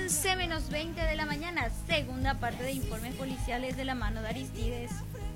11:20 de la mañana, segunda parte de informes policiales de la mano de Aristides.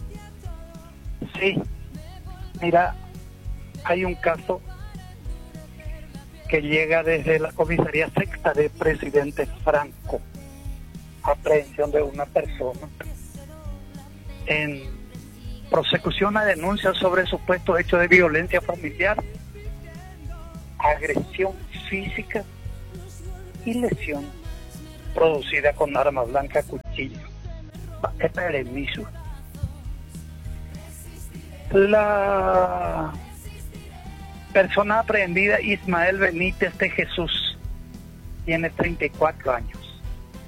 Sí, mira, hay un caso que llega desde la comisaría sexta de Presidente Franco, aprehensión de una persona en prosecución a denuncia sobre supuesto hecho de violencia familiar, agresión física y lesión producida con arma blanca, cuchillo. Es permiso. La persona aprehendida, Ismael Benítez de Jesús, tiene 34 años.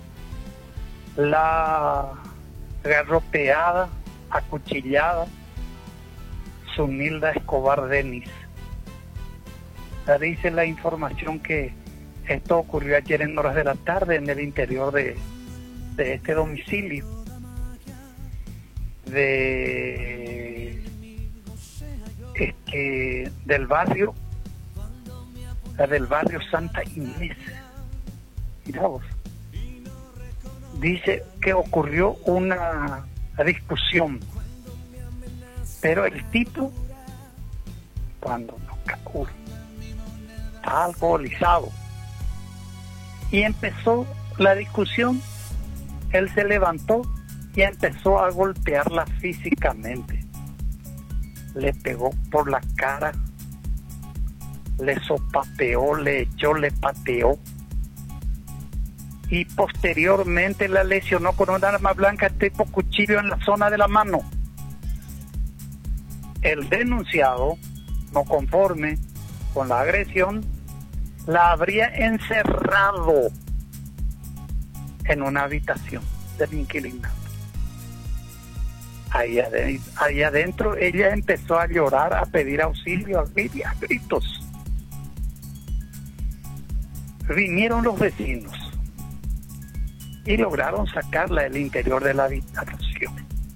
La garroteada, acuchillada, Zunilda Escobar Denis. Dice la información que esto ocurrió ayer en horas de la tarde en el interior de este domicilio del barrio Santa Inés. Mirá vos. Dice que ocurrió una discusión, pero el tipo, cuando está alcoholizado y empezó la discusión, él se levantó y empezó a golpearla físicamente. Le pegó por la cara, le sopapeó, le echó, le pateó y posteriormente la lesionó con un arma blanca tipo cuchillo en la zona de la mano. El denunciado, no conforme con la agresión, la habría encerrado en una habitación del inquilinato. Ahí adentro ella empezó a llorar, a pedir auxilio, a gritos. Vinieron los vecinos y lograron sacarla del interior de la habitación.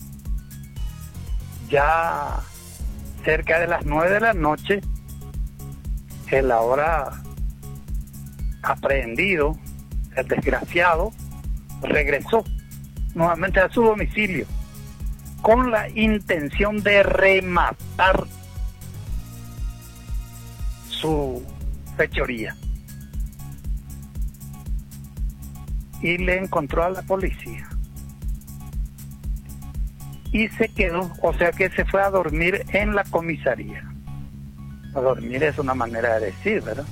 Ya cerca de las 9 de la noche, el ahora aprehendido, el desgraciado, regresó nuevamente a su domicilio con la intención de rematar su fechoría. Y le encontró a la policía. Y se quedó, o sea que se fue a dormir en la comisaría. A dormir es una manera de decir, ¿verdad?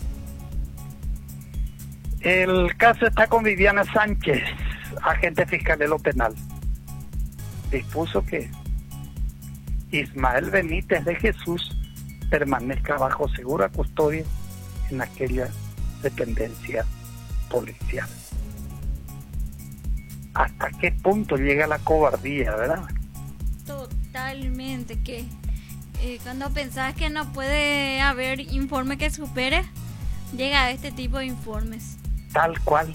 El caso está con Viviana Sánchez, agente fiscal de lo penal. Dispuso que Ismael Benítez de Jesús permanezca bajo segura custodia en aquella dependencia policial. ¿Hasta qué punto llega la cobardía, verdad? Totalmente, que cuando pensás que no puede haber informe que supere, llega a este tipo de informes. Tal cual.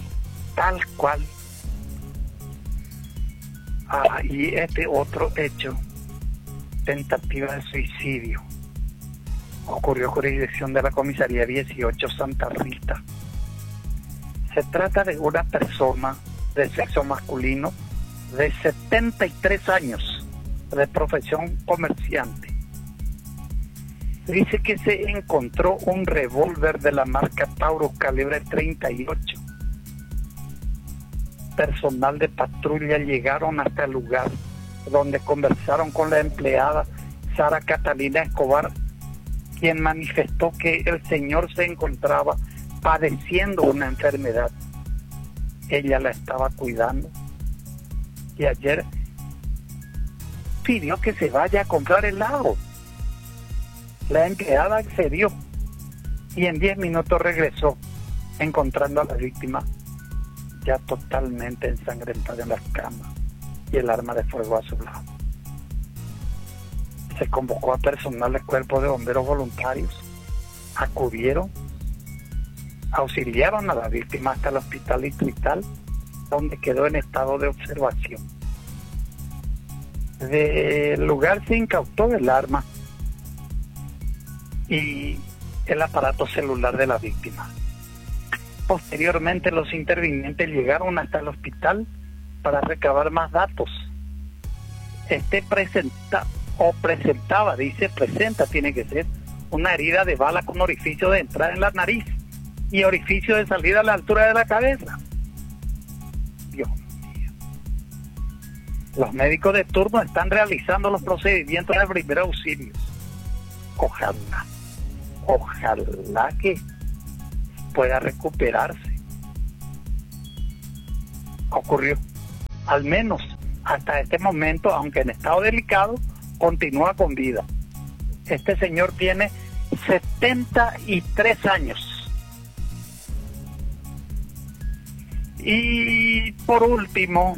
Y este otro hecho, tentativa de suicidio, ocurrió en jurisdicción de la comisaría 18 Santa Rita. Se trata de una persona de sexo masculino de 73 años, de profesión comerciante. Dice que se encontró un revólver de la marca Taurus calibre 38. Personal de patrulla llegaron hasta el lugar, donde conversaron con la empleada Sara Catalina Escobar, quien manifestó que el señor se encontraba padeciendo una enfermedad. Ella la estaba cuidando y ayer pidió que se vaya a comprar helado. La empleada accedió y en 10 minutos regresó, encontrando a la víctima ya totalmente ensangrentada en la cama y el arma de fuego a su lado. Se convocó a personal del cuerpo de bomberos voluntarios, acudieron, auxiliaron a la víctima hasta el hospital distrital, donde quedó en estado de observación. Del lugar se incautó el arma y el aparato celular de la víctima. Posteriormente los intervinientes llegaron hasta el hospital para recabar más datos. Presenta, tiene que ser, una herida de bala con orificio de entrada en la nariz y orificio de salida a la altura de la cabeza. Dios mío. Los médicos de turno están realizando los procedimientos de primer auxilio. Ojalá que pueda recuperarse. Ocurrió, al menos hasta este momento, aunque en estado delicado, continúa con vida. Este señor tiene 73 años. Y por último,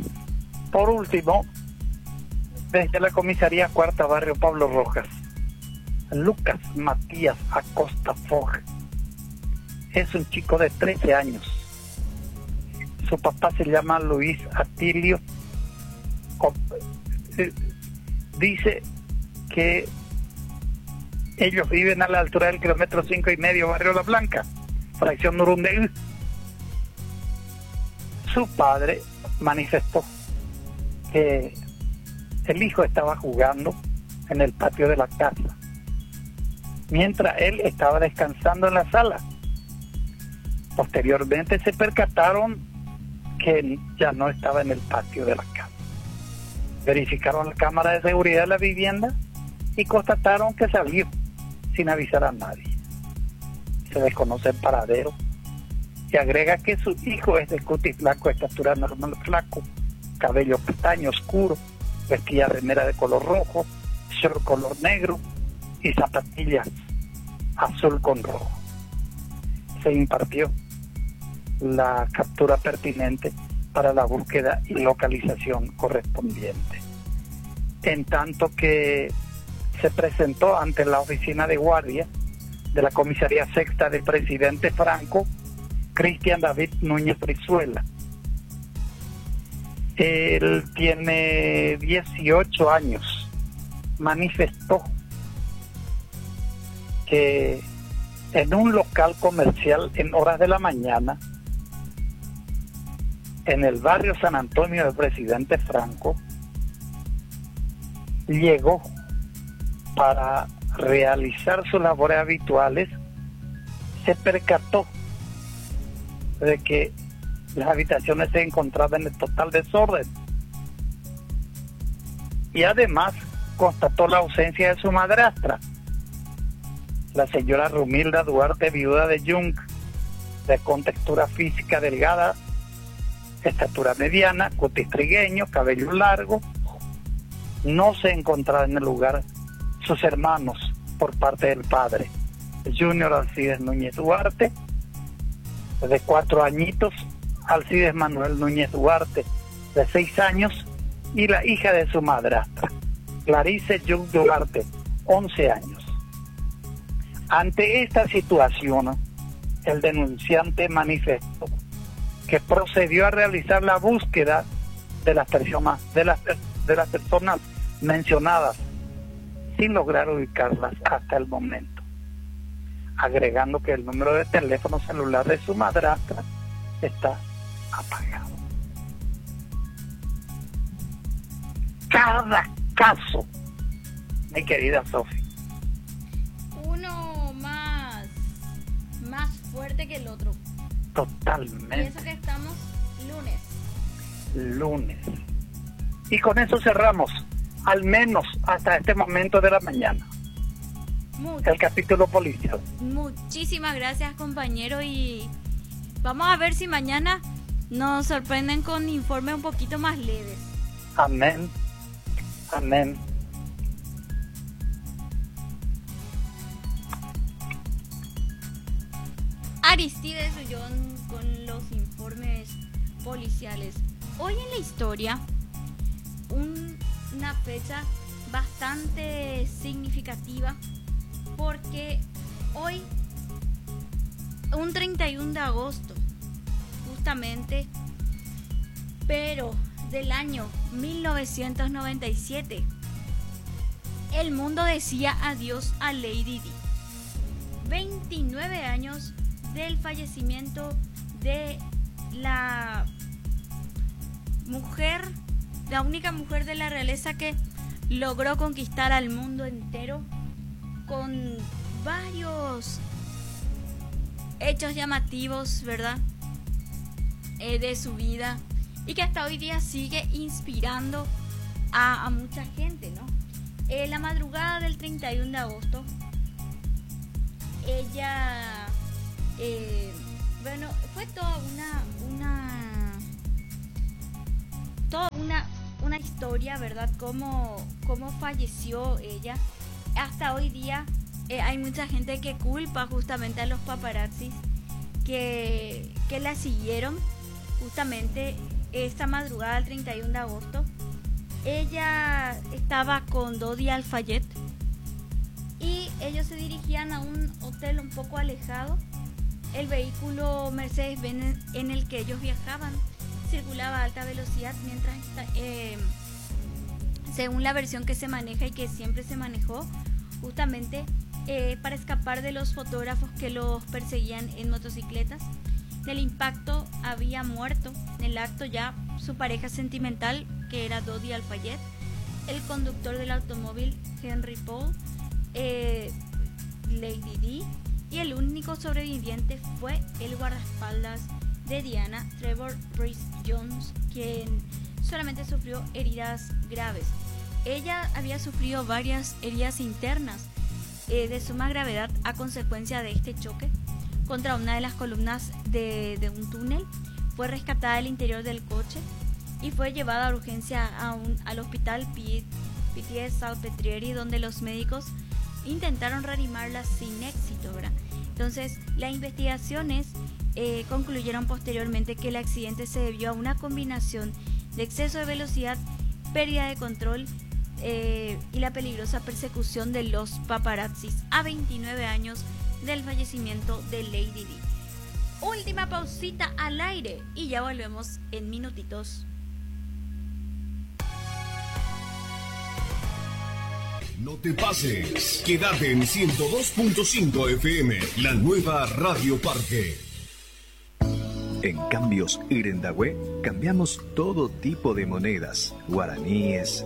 desde la comisaría Cuarta Barrio Pablo Rojas, Lucas Matías Acosta Fog es un chico de 13 años. Su papá se llama Luis Atilio. Dice que ellos viven a la altura del kilómetro 5,5, Barrio La Blanca, fracción Nurundegui. Su padre manifestó que el hijo estaba jugando en el patio de la casa, mientras él estaba descansando en la sala. Posteriormente se percataron que él ya no estaba en el patio de la casa. Verificaron la cámara de seguridad de la vivienda y constataron que salió sin avisar a nadie. Se desconoce el paradero y agrega que su hijo es de cutis flaco, estatura normal flaco, cabello castaño oscuro, vestía remera de color rojo, short color negro y zapatillas azul con rojo. Se impartió la captura pertinente para la búsqueda y localización correspondiente. En tanto que se presentó ante la oficina de guardia de la comisaría sexta del presidente Franco, Cristian David Núñez Brizuela. Él tiene 18 años. Manifestó que en un local comercial en horas de la mañana, en el barrio San Antonio del presidente Franco, llegó para realizar sus labores habituales. Se percató de que las habitaciones se encontraban en total desorden y además constató la ausencia de su madrastra, la señora Rumilda Duarte, viuda de Jung, de contextura física delgada, estatura mediana, cutis trigueño, cabello largo. No se encontraban en el lugar sus hermanos por parte del padre, Junior Alcides Núñez Duarte, de 4 añitos, Alcides Manuel Núñez Duarte, de 6 años, y la hija de su madrastra, Clarice Jung Duarte, 11 años. Ante esta situación, el denunciante manifestó que procedió a realizar la búsqueda de las personas mencionadas sin lograr ubicarlas hasta el momento, agregando que el número de teléfono celular de su madrastra está apagado. Cada caso, mi querida Sofi, uno más fuerte que el otro. Totalmente. Y eso que estamos lunes. Y con eso cerramos, al menos hasta este momento de la mañana, el capítulo policial. Muchísimas gracias, compañero, y vamos a ver si mañana nos sorprenden con informes un poquito más leves. Amén. Amén. Aristides Ullón con los informes policiales. Hoy en la historia, una fecha bastante significativa, porque hoy, un 31 de agosto, justamente, pero del año 1997, el mundo decía adiós a Lady Di. 29 años del fallecimiento de la única mujer de la realeza que logró conquistar al mundo entero con varios hechos llamativos, ¿verdad? De su vida, y que hasta hoy día sigue inspirando a mucha gente, ¿no? La madrugada del 31 de agosto, ella, bueno, fue toda una historia, ¿verdad? Cómo falleció ella. Hasta hoy día hay mucha gente que culpa justamente a los paparazzis que la siguieron justamente esta madrugada del 31 de agosto. Ella estaba con Dodi Al-Fayed y ellos se dirigían a un hotel un poco alejado. El vehículo Mercedes-Benz en el que ellos viajaban circulaba a alta velocidad mientras, según la versión que se maneja y que siempre se manejó, justamente para escapar de los fotógrafos que los perseguían en motocicletas. Del impacto había muerto en el acto ya su pareja sentimental, que era Dodi Al-Fayed, el conductor del automóvil Henry Paul, Lady D, y el único sobreviviente fue el guardaespaldas de Diana, Trevor Rees-Jones, quien solamente sufrió heridas graves. Ella había sufrido varias heridas internas de suma gravedad a consecuencia de este choque contra una de las columnas de un túnel. Fue rescatada del interior del coche y fue llevada a urgencia al hospital Pitié-Salpêtrière, donde los médicos intentaron reanimarla sin éxito, ¿verdad? Entonces, las investigaciones concluyeron posteriormente que el accidente se debió a una combinación de exceso de velocidad, pérdida de control y la peligrosa persecución de los paparazzis a 29 años del fallecimiento de Lady Di. Última pausita al aire y ya volvemos en minutitos. No te pases, quédate en 102.5 FM, la nueva Radio Parque. En Cambios Irendahue cambiamos todo tipo de monedas, guaraníes,